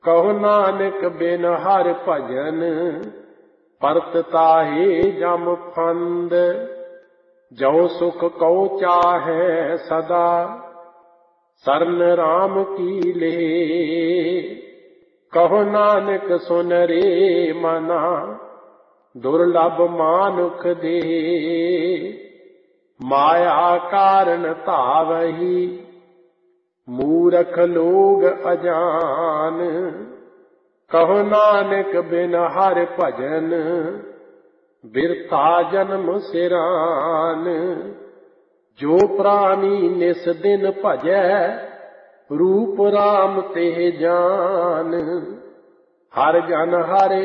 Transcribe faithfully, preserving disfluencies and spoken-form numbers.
ਕਹੋ ਨਾਨਕ ਬਿਨ ਹਰਿ ਭਜਨ, ਪਰਤ ਤਾਹੇ ਜਮ ਫੰਦ। ਜੋ ਸੁਖ ਕਉ ਚਾਹੈ ਸਦਾ, ਸਰਨ ਰਾਮ ਕੀ ਲੇ। ਕਹੋ ਨਾਨਕ ਸੁਨ ਰੇ ਮਨਾ, ਦੁਰਲਭ ਮਾਨੁਖ ਦੇ। ਮਾਇਆ ਕਾਰਨ ਧਾਵਹੀ, ਮੂਰਖ ਲੋਗ ਅਜਾਨ। ਕਹੋ ਨਾਨਕ ਬਿਨ ਹਰਿ ਭਜਨ, ਬਿਰਥਾ ਜਨਮ ਸਿਰਾਨ। ਜੋ ਪ੍ਰਾਨੀ ਨਿਸ ਦਿਨ ਭਜੈ, ਰੂਪ ਰਾਮ ਤੇ ਜਾਨ। ਹਰਿ ਜਨ ਹਰਿ